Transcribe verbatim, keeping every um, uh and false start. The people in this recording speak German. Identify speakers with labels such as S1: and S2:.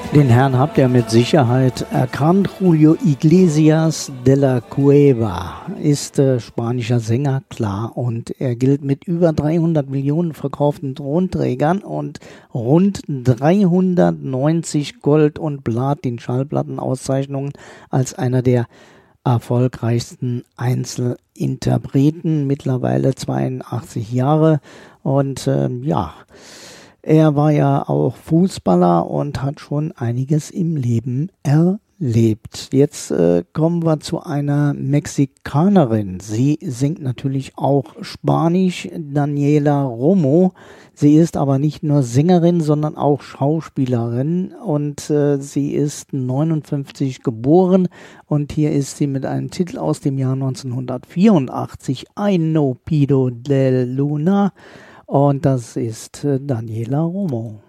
S1: Den Herrn habt ihr mit Sicherheit erkannt. Julio Iglesias de la Cueva ist äh, spanischer Sänger, klar. Und er gilt mit über dreihundert Millionen verkauften Tonträgern und rund dreihundertneunzig Gold- und Platin-Schallplattenauszeichnungen als einer der erfolgreichsten Einzelinterpreten. Mittlerweile zweiundachtzig Jahre. Und äh, ja... Er war ja auch Fußballer und hat schon einiges im Leben erlebt. Jetzt äh, kommen wir zu einer Mexikanerin. Sie singt natürlich auch Spanisch, Daniela Romo. Sie ist aber nicht nur Sängerin, sondern auch Schauspielerin. Und äh, sie ist neunundfünfzig geboren. Und hier ist sie mit einem Titel aus dem Jahr neunzehnhundertvierundachtzig, I No Pido de Luna. Und das ist Daniela Romo.